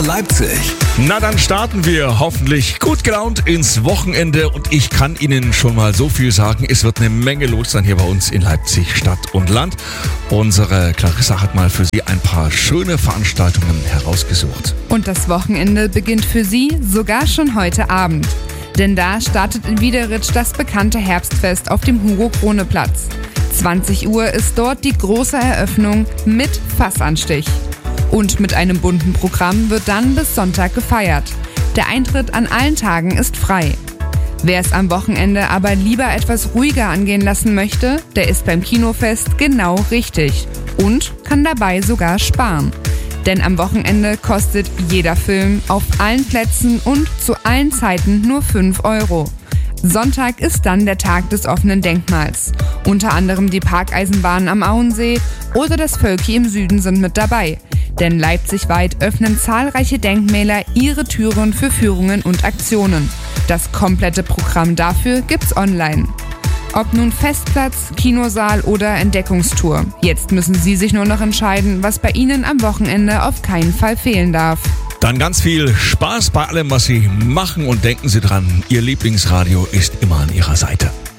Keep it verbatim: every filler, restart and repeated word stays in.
Leipzig. Na, dann starten wir hoffentlich gut gelaunt ins Wochenende und ich kann Ihnen schon mal so viel sagen, es wird eine Menge los sein hier bei uns in Leipzig Stadt und Land. Unsere Clarissa hat mal für Sie ein paar schöne Veranstaltungen herausgesucht. Und das Wochenende beginnt für Sie sogar schon heute Abend. Denn da startet in Wiederitsch das bekannte Herbstfest auf dem Hugo-Krone-Platz. zwanzig Uhr ist dort die große Eröffnung mit Fassanstich. Und mit einem bunten Programm wird dann bis Sonntag gefeiert. Der Eintritt an allen Tagen ist frei. Wer es am Wochenende aber lieber etwas ruhiger angehen lassen möchte, der ist beim Kinofest genau richtig und kann dabei sogar sparen. Denn am Wochenende kostet jeder Film auf allen Plätzen und zu allen Zeiten nur fünf Euro. Sonntag ist dann der Tag des offenen Denkmals. Unter anderem die Parkeisenbahn am Auensee oder das Völki im Süden sind mit dabei. Denn leipzigweit öffnen zahlreiche Denkmäler ihre Türen für Führungen und Aktionen. Das komplette Programm dafür gibt's online. Ob nun Festplatz, Kinosaal oder Entdeckungstour. Jetzt müssen Sie sich nur noch entscheiden, was bei Ihnen am Wochenende auf keinen Fall fehlen darf. Dann ganz viel Spaß bei allem, was Sie machen und denken Sie dran, Ihr Lieblingsradio ist immer an Ihrer Seite.